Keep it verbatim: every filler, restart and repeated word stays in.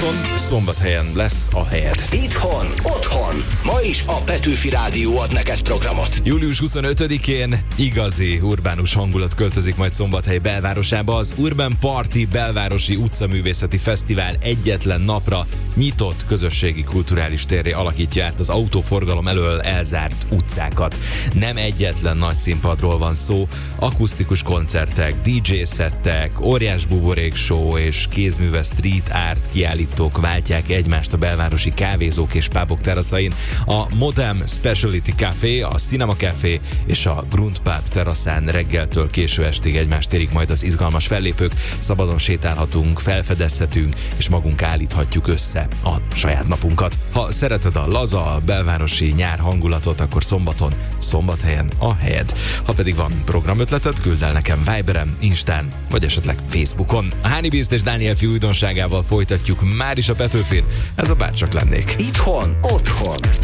Szombaton, Szombathelyen lesz a helyed. Itthon, otthon, ma is a Petőfi Rádió ad neked programot. július huszonötödikén igazi urbánus hangulat költözik majd Szombathely belvárosába. Az Urban Party belvárosi utcaművészeti fesztivál egyetlen napra nyitott közösségi kulturális térré alakítja át az autóforgalom elől elzárt utcákat. Nem egyetlen nagy színpadról van szó, akusztikus koncertek, dé dzsé szettek, óriás buborék show és kézműves street art kiállítók váltják egymást a belvárosi kávézók és pubok teraszain. A Modem Specialty Café, a Cinema Café és a Grund Pub teraszán reggeltől késő estig egymást érik majd az izgalmas fellépők. Szabadon sétálhatunk, felfedezhetünk és magunk állíthatjuk össze a saját napunkat. Ha szereted a laza, a belvárosi nyár hangulatot, akkor szombaton, Szombathelyen a helyed. Ha pedig van programötleted, küld el nekem Viberen, Instán, vagy esetleg Facebookon. A Honeybeast és Dániel Fi újdonságával folytatjuk már is a Petőfin. Ez a Bárcsak lennék. Itthon, otthon.